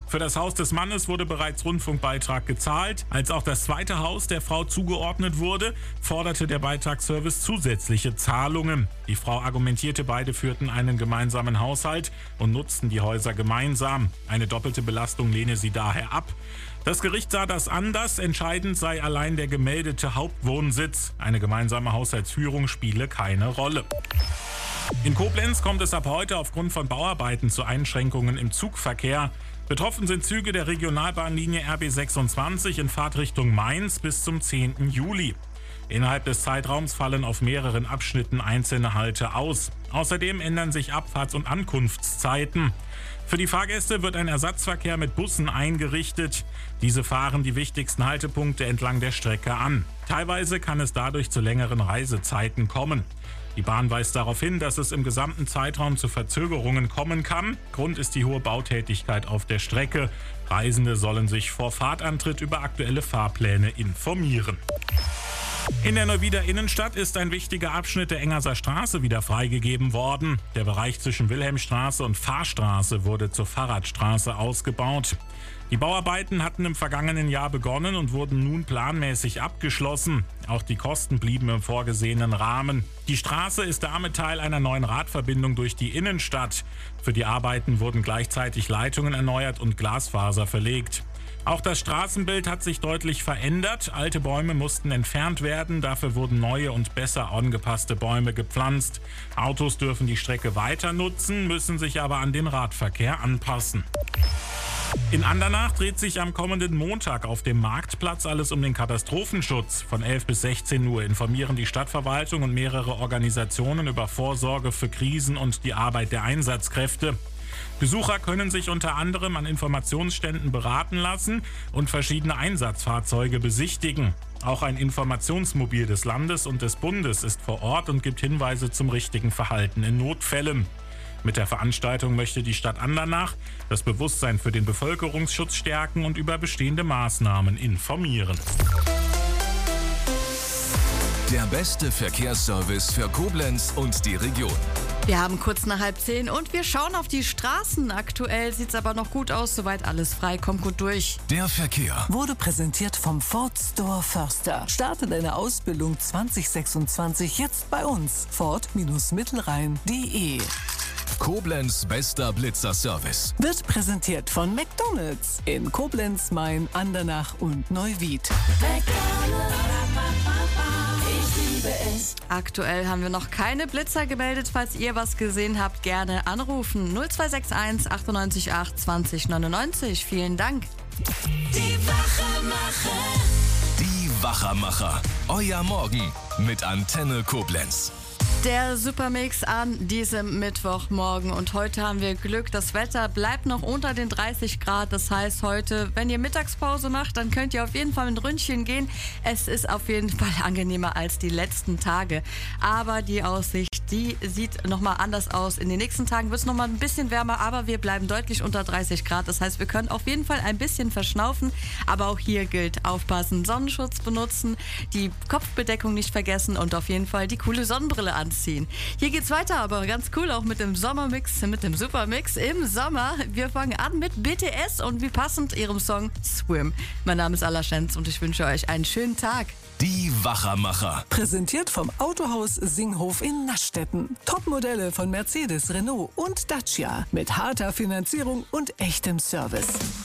Für das Haus des Mannes wurde bereits Rundfunkbeitrag gezahlt. Als auch das zweite Haus der Frau zugeordnet wurde, forderte der Beitragsservice zusätzliche Zahlungen. Die Frau argumentierte, beide führten einen gemeinsamen Haushalt und nutzten die Häuser gemeinsam. Eine doppelte Belastung lehne sie daher ab. Das Gericht sah das anders. Entscheidend sei allein der gemeldete Hauptwohnsitz. Eine gemeinsame Haushaltsführung spiele keine Rolle. In Koblenz kommt es ab heute aufgrund von Bauarbeiten zu Einschränkungen im Zugverkehr. Betroffen sind Züge der Regionalbahnlinie RB 26 in Fahrtrichtung Mainz bis zum 10. Juli. Innerhalb des Zeitraums fallen auf mehreren Abschnitten einzelne Halte aus. Außerdem ändern sich Abfahrts- und Ankunftszeiten. Für die Fahrgäste wird ein Ersatzverkehr mit Bussen eingerichtet. Diese fahren die wichtigsten Haltepunkte entlang der Strecke an. Teilweise kann es dadurch zu längeren Reisezeiten kommen. Die Bahn weist darauf hin, dass es im gesamten Zeitraum zu Verzögerungen kommen kann. Grund ist die hohe Bautätigkeit auf der Strecke. Reisende sollen sich vor Fahrtantritt über aktuelle Fahrpläne informieren. In der Neuwieder Innenstadt ist ein wichtiger Abschnitt der Engerser Straße wieder freigegeben worden. Der Bereich zwischen Wilhelmstraße und Fahrstraße wurde zur Fahrradstraße ausgebaut. Die Bauarbeiten hatten im vergangenen Jahr begonnen und wurden nun planmäßig abgeschlossen. Auch die Kosten blieben im vorgesehenen Rahmen. Die Straße ist damit Teil einer neuen Radverbindung durch die Innenstadt. Für die Arbeiten wurden gleichzeitig Leitungen erneuert und Glasfaser verlegt. Auch das Straßenbild hat sich deutlich verändert. Alte Bäume mussten entfernt werden, dafür wurden neue und besser angepasste Bäume gepflanzt. Autos dürfen die Strecke weiter nutzen, müssen sich aber an den Radverkehr anpassen. In Andernach dreht sich am kommenden Montag auf dem Marktplatz alles um den Katastrophenschutz. Von 11 bis 16 Uhr informieren die Stadtverwaltung und mehrere Organisationen über Vorsorge für Krisen und die Arbeit der Einsatzkräfte. Besucher können sich unter anderem an Informationsständen beraten lassen und verschiedene Einsatzfahrzeuge besichtigen. Auch ein Informationsmobil des Landes und des Bundes ist vor Ort und gibt Hinweise zum richtigen Verhalten in Notfällen. Mit der Veranstaltung möchte die Stadt Andernach das Bewusstsein für den Bevölkerungsschutz stärken und über bestehende Maßnahmen informieren. Der beste Verkehrsservice für Koblenz und die Region. Wir haben kurz nach 9:30 und wir schauen auf die Straßen. Aktuell sieht es aber noch gut aus, soweit alles frei, kommt gut durch. Der Verkehr wurde präsentiert vom Ford Store Förster. Starte deine Ausbildung 2026 jetzt bei uns. Ford-Mittelrhein.de. Koblenz bester Blitzer-Service. Wird präsentiert von McDonald's in Koblenz, Main, Andernach und Neuwied. Aktuell haben wir noch keine Blitzer gemeldet. Falls ihr was gesehen habt, gerne anrufen. 0261 98 8 20 99. Vielen Dank. Die Wachermacher. Die Wachermacher. Euer Morgen mit Antenne Koblenz. Der Supermix an diesem Mittwochmorgen und heute haben wir Glück. Das Wetter bleibt noch unter den 30 Grad. Das heißt heute, wenn ihr Mittagspause macht, dann könnt ihr auf jeden Fall ein Ründchen gehen. Es ist auf jeden Fall angenehmer als die letzten Tage. Aber die Aussicht, die sieht nochmal anders aus. In den nächsten Tagen wird es nochmal ein bisschen wärmer, aber wir bleiben deutlich unter 30 Grad. Das heißt, wir können auf jeden Fall ein bisschen verschnaufen. Aber auch hier gilt, aufpassen, Sonnenschutz benutzen, die Kopfbedeckung nicht vergessen und auf jeden Fall die coole Sonnenbrille anziehen. Hier geht's weiter, aber ganz cool auch mit dem Sommermix, mit dem Supermix im Sommer. Wir fangen an mit BTS und wie passend ihrem Song Swim. Mein Name ist Alla Schenz und ich wünsche euch einen schönen Tag. Die Wachermacher. Präsentiert vom Autohaus Singhof in Naschstetten. Topmodelle von Mercedes, Renault und Dacia. Mit harter Finanzierung und echtem Service.